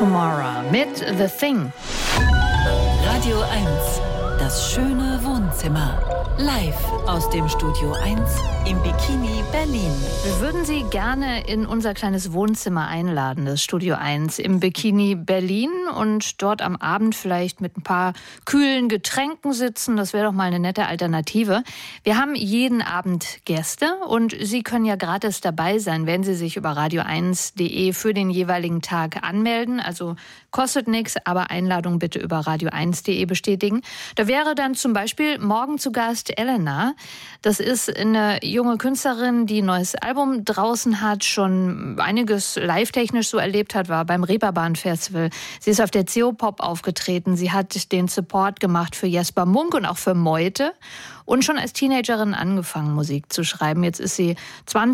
Tomorrow mit The Thing. Radio 1, das schöne Wohnzimmer. Live aus dem Studio 1 im Bikini Berlin. Wir würden Sie gerne in unser kleines Wohnzimmer einladen, das Studio 1 im Bikini Berlin, und dort am Abend vielleicht mit ein paar kühlen Getränken sitzen. Das wäre doch mal eine nette Alternative. Wir haben jeden Abend Gäste und Sie können ja gratis dabei sein, wenn Sie sich über radio1.de für den jeweiligen Tag anmelden. Also kostet nichts, aber Einladung bitte über radio1.de bestätigen. Da wäre dann zum Beispiel morgen zu Gast Elena. Das ist eine junge Künstlerin, die ein neues Album draußen hat, schon einiges live-technisch so erlebt hat, war beim Reeperbahn Festival. Sie ist auf der CO-Pop aufgetreten. Sie hat den Support gemacht für Jesper Munk und auch für Meute und schon als Teenagerin angefangen, Musik zu schreiben. Jetzt ist sie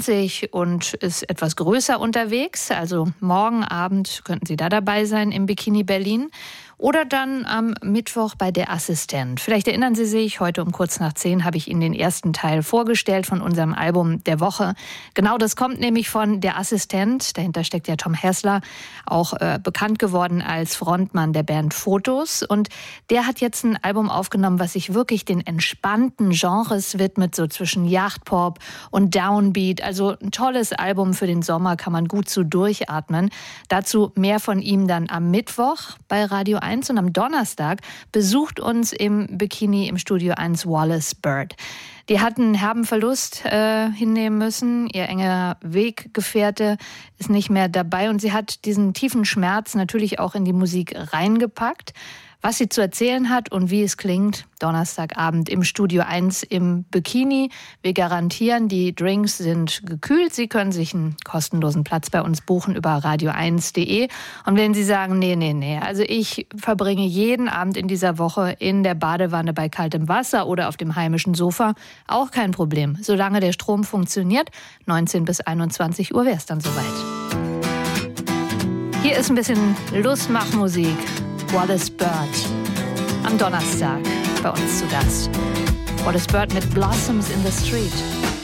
20 und ist etwas größer unterwegs. Also morgen Abend könnten Sie da dabei sein im Bikini Berlin. Oder dann am Mittwoch bei Der Assistent. Vielleicht erinnern Sie sich, heute um kurz nach 10 habe ich Ihnen den ersten Teil vorgestellt von unserem Album der Woche. Genau, das kommt nämlich von Der Assistent. Dahinter steckt ja Tom Hessler, auch bekannt geworden als Frontmann der Band Fotos. Und der hat jetzt ein Album aufgenommen, was sich wirklich den entspannten Genres widmet, so zwischen Yachtpop und Downbeat. Also ein tolles Album für den Sommer, kann man gut so durchatmen. Dazu mehr von ihm dann am Mittwoch bei Radio 1. Und am Donnerstag besucht uns im Bikini im Studio 1 Wallace Bird. Die hat einen herben Verlust hinnehmen müssen. Ihr enger Weggefährte ist nicht mehr dabei und sie hat diesen tiefen Schmerz natürlich auch in die Musik reingepackt. Was sie zu erzählen hat und wie es klingt, Donnerstagabend im Studio 1 im Bikini. Wir garantieren, die Drinks sind gekühlt. Sie können sich einen kostenlosen Platz bei uns buchen über radio1.de. Und wenn Sie sagen, nee, also ich verbringe jeden Abend in dieser Woche in der Badewanne bei kaltem Wasser oder auf dem heimischen Sofa, auch kein Problem. Solange der Strom funktioniert, 19 bis 21 Uhr wäre es dann soweit. Hier ist ein bisschen Lustmachmusik. Wallace Bird am Donnerstag bei uns zu Gast. Wallace Bird mit Blossoms in the Street.